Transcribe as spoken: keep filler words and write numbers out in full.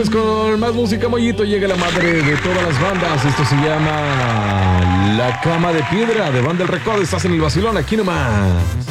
señores, con más música, Mollito, llega la madre de todas las bandas. Esto se llama La Cama de Piedra, de Banda El Recodo. Estás en el vacilón, aquí nomás.